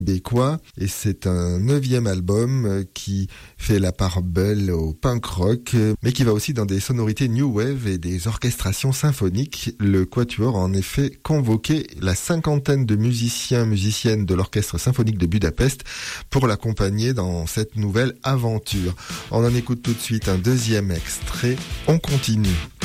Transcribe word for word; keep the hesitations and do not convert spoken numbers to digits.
québécois, et c'est un neuvième album qui fait la part belle au punk rock, mais qui va aussi dans des sonorités new wave et des orchestrations symphoniques. Le Quatuor a en effet convoqué la cinquantaine de musiciens, musiciennes de l'Orchestre symphonique de Budapest pour l'accompagner dans cette nouvelle aventure. On en écoute tout de suite un deuxième extrait. On continue.